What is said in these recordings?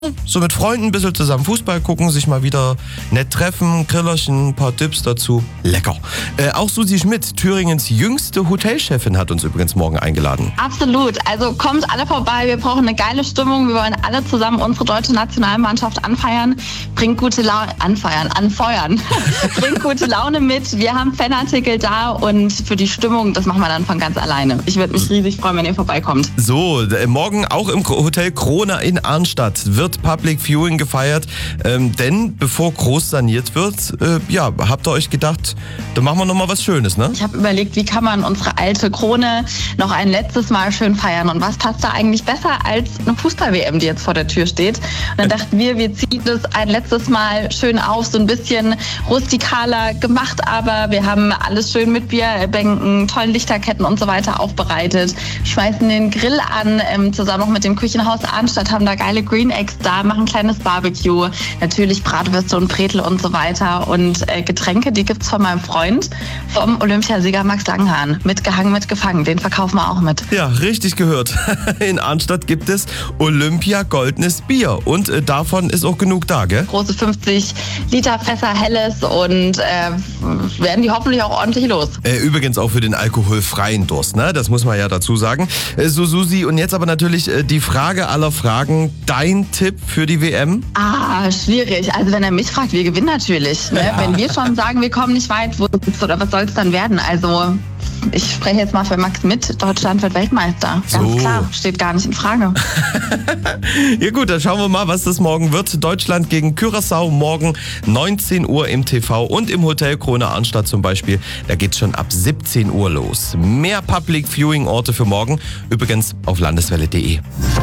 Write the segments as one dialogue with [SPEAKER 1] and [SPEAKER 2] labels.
[SPEAKER 1] so mit Freunden ein bisschen zusammen Fußball gucken, sich mal wieder nett treffen, Grillerchen, ein paar Tipps dazu. Lecker. Auch Susi Schmidt, Thüringens jüngste Hotelchefin, hat uns übrigens morgen eingeladen.
[SPEAKER 2] Absolut. Also kommt alle vorbei. Wir brauchen eine geile Stimmung. Wir wollen alle zusammen unsere deutsche Nationalmannschaft anfeiern. Bringt gute Laune, anfeuern. Bringt gute Laune mit. Wir haben Fanartikel da und für die Stimmung, das machen wir dann von ganz alleine. Ich würde mich riesig freuen, wenn ihr vorbeikommt.
[SPEAKER 1] So, morgen auch im Hotel Krone in Arnstadt wird Public Viewing gefeiert, denn bevor groß saniert wird, habt ihr euch gedacht, da machen wir nochmal was Schönes, ne?
[SPEAKER 2] Ich habe überlegt, wie kann man unsere alte Krone noch ein letztes Mal schön feiern und was passt da eigentlich besser als eine Fußball-WM, die jetzt vor der Tür steht. Und dann dachten wir ziehen das ein letztes Mal schön auf, so ein bisschen rustikaler gemacht, aber wir haben alles schön mit Bierbänken, tollen Lichterketten und so weiter aufbereitet, schmeißen den Grill an, zusammen noch mit dem Küchenhaus Arnstadt, haben da geile Green Eggs da, machen ein kleines Barbecue, natürlich Bratwürste und Bretel und so weiter und Getränke, die gibt's von meinem Freund, vom Olympiasieger Max Langenhahn. Mitgehangen, mitgefangen, den verkaufen wir auch mit.
[SPEAKER 1] Ja, richtig gehört. In Arnstatt gibt es Olympia goldenes Bier und davon ist auch genug da, gell?
[SPEAKER 2] Große 50 Liter Fässer Helles und werden die hoffentlich auch ordentlich los.
[SPEAKER 1] Übrigens auch für den alkoholfreien Durst, ne? Das muss man ja dazu sagen. So, Susi, und jetzt aber natürlich die Frage aller Fragen. Dein Tipp für die WM?
[SPEAKER 2] Schwierig. Also wenn er mich fragt, wir gewinnen natürlich. Ne? Ja. Wenn wir schon sagen, wir kommen nicht weit, oder was soll es dann werden? Also ich spreche jetzt mal für Max mit. Deutschland wird Weltmeister. Ganz klar, steht gar nicht in Frage.
[SPEAKER 1] Ja gut, dann schauen wir mal, was das morgen wird. Deutschland gegen Curaçao, morgen 19 Uhr im TV und im Hotel Krone Arnstadt zum Beispiel. Da geht's schon ab 17 Uhr los. Mehr Public Viewing Orte für morgen, übrigens auf landeswelle.de.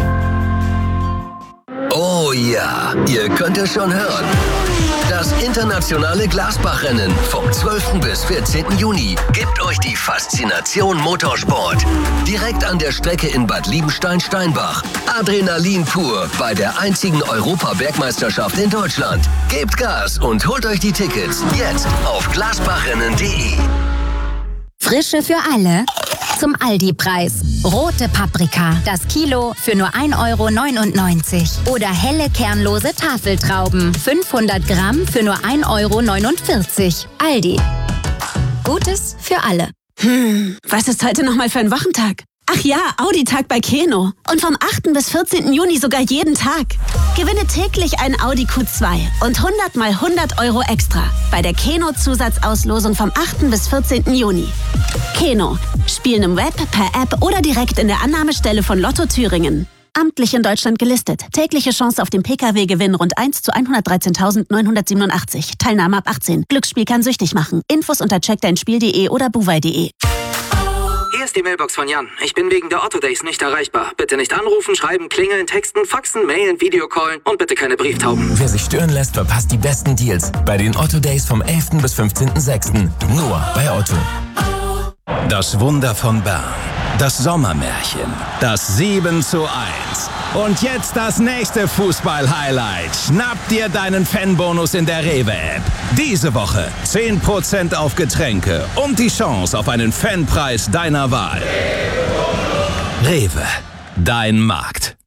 [SPEAKER 3] Oh ja, ihr könnt es schon hören. Das internationale Glasbach-Rennen vom 12. bis 14. Juni gibt euch die Faszination Motorsport. Direkt an der Strecke in Bad Liebenstein-Steinbach. Adrenalin pur bei der einzigen Europabergmeisterschaft in Deutschland. Gebt Gas und holt euch die Tickets jetzt auf glasbachrennen.de.
[SPEAKER 4] Frische für alle zum Aldi-Preis. Rote Paprika, das Kilo für nur 1,99 €. Oder helle kernlose Tafeltrauben, 500 Gramm für nur 1,49 €. Aldi. Gutes für alle.
[SPEAKER 5] Was ist heute nochmal für ein Wochentag? Ach ja, Audi-Tag bei Keno. Und vom 8. bis 14. Juni sogar jeden Tag. Gewinne täglich ein Audi Q2 und 100 mal 100 € extra bei der Keno-Zusatzauslosung vom 8. bis 14. Juni. Keno. Spielen im Web, per App oder direkt in der Annahmestelle von Lotto Thüringen. Amtlich in Deutschland gelistet. Tägliche Chance auf den Pkw-Gewinn rund 1 zu 113.987. Teilnahme ab 18. Glücksspiel kann süchtig machen. Infos unter checkdeinspiel.de oder buwei.de.
[SPEAKER 6] Hier ist die Mailbox von Jan. Ich bin wegen der Otto Days nicht erreichbar. Bitte nicht anrufen, schreiben, klingeln, texten, faxen, mailen, Videocallen und bitte keine Brieftauben.
[SPEAKER 7] Wer sich stören lässt, verpasst die besten Deals bei den Otto Days vom 11. bis 15.06. Nur bei Otto.
[SPEAKER 8] Das Wunder von Bern. Das Sommermärchen. Das 7:1. Und jetzt das nächste Fußball-Highlight. Schnapp dir deinen Fanbonus in der Rewe-App. Diese Woche 10% auf Getränke und die Chance auf einen Fanpreis deiner Wahl. Rewe, dein Markt.